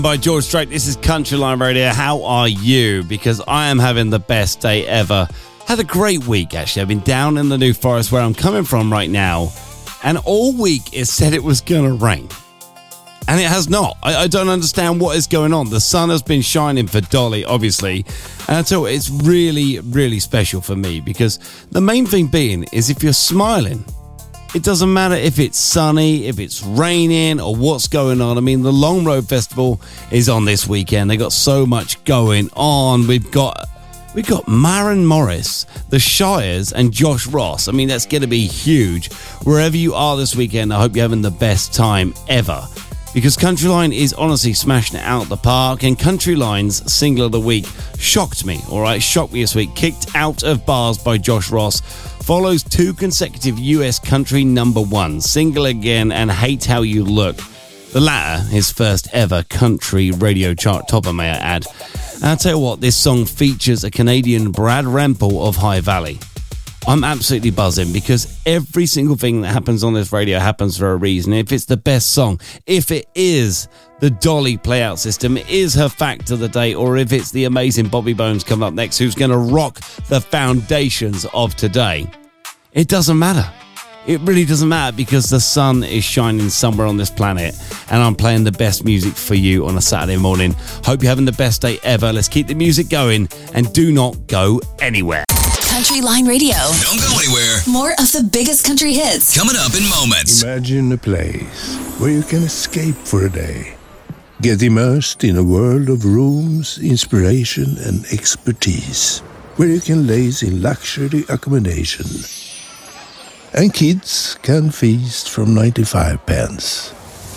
By George Strait, this is Country Line Radio. How are you? Because I am having the best day ever. Had a great week, actually. I've been down in the New Forest where I'm coming from right now, and all week it said it was going to rain. And it has not. I don't understand what is going on. The sun has been shining for Dolly, obviously. And I tell you, it's really, really special for me because the main thing being is if you're smiling, it doesn't matter if it's sunny, if it's raining, or what's going on. I mean, the Long Road Festival is on this weekend. They got so much going on. We've got Maren Morris, the Shires, and Josh Ross. I mean, that's going to be huge. Wherever you are this weekend, I hope you're having the best time ever. Because Country Line is honestly smashing it out the park, and Country Line's single of the week shocked me, alright? Shocked me this week. Kicked Out of Bars by Josh Ross follows 2 consecutive US country number 1, Single Again and Hate How You Look. The latter, his first ever country radio chart topper, may I add. And I'll tell you what, this song features a Canadian Brad Rempel of High Valley. I'm absolutely buzzing because every single thing that happens on this radio happens for a reason. If it's the best song, if it is the Dolly playout system, it is her fact of the day, or if it's the amazing Bobby Bones coming up next, who's going to rock the foundations of today, it doesn't matter. It really doesn't matter because the sun is shining somewhere on this planet and I'm playing the best music for you on a Saturday morning. Hope you're having the best day ever. Let's keep the music going and do not go anywhere. Country Line Radio. Don't go anywhere. More of the biggest country hits. Coming up in moments. Imagine a place where you can escape for a day. Get immersed in a world of rooms, inspiration and expertise. Where you can laze in luxury accommodation. And kids can feast from 95 pence.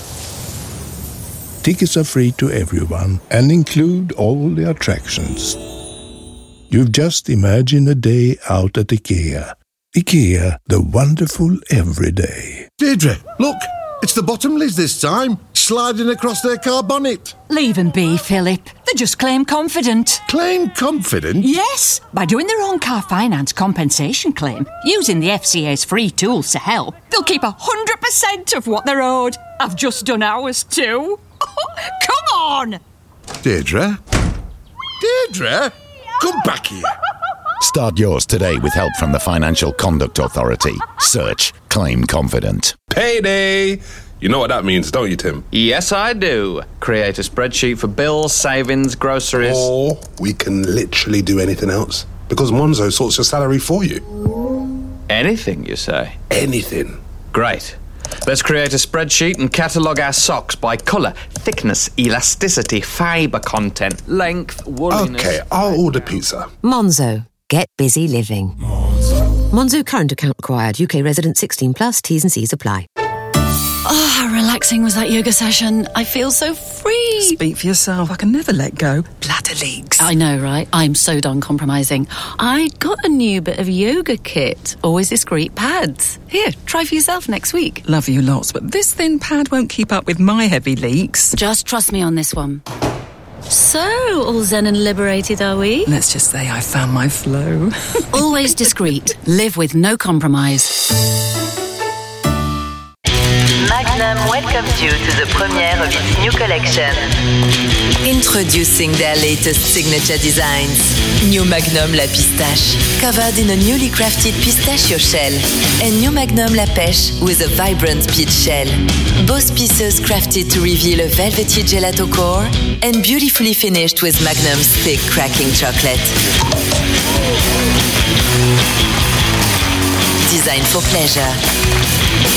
Tickets are free to everyone and include all the attractions. You've just imagined a day out at IKEA. IKEA, the wonderful everyday. Deirdre, look, it's the Bottomleys this time, sliding across their car bonnet. Leave them be, Philip. They're just claim confident. Claim confident? Yes, by doing their own car finance compensation claim, using the FCA's free tools to help, they'll keep 100% of what they're owed. I've just done ours too. Come on! Deirdre? Deirdre? Come back here. Start yours today with help from the Financial Conduct Authority. Search Claim Confident. Payday! You know what that means, don't you, Tim? Yes, I do. Create a spreadsheet for bills, savings, groceries. Or we can literally do anything else. Because Monzo sorts your salary for you. Anything, you say? Anything. Great. Let's create a spreadsheet and catalogue our socks by colour, thickness, elasticity, fibre content, length, wooliness... Okay, I'll order pizza. Monzo. Get busy living. Monzo current account required. UK resident 16 plus. T's and C's apply. Oh, how relaxing was that yoga session. I feel so free. Speak for yourself. I can never let go. Bladder leaks. I know, right? I'm so done compromising. I got a new bit of yoga kit. Always discreet pads. Here, try for yourself next week. Love you lots, but this thin pad won't keep up with my heavy leaks. Just trust me on this one. So, all zen and liberated, are we? Let's just say I found my flow. Always discreet. Live with no compromise. Magnum welcomes you to the premiere of its new collection. Introducing their latest signature designs. New Magnum La Pistache, covered in a newly crafted pistachio shell. And New Magnum La Pêche with a vibrant peach shell. Both pieces crafted to reveal a velvety gelato core and beautifully finished with Magnum's thick cracking chocolate. Designed for pleasure.